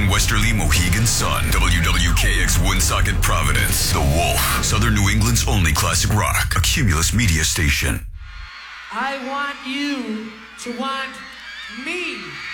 and Westerly Mohegan Sun. WWKX Woonsocket Providence. The Wolf. Southern New England's only classic rock. A Cumulus media station. I want you to want me.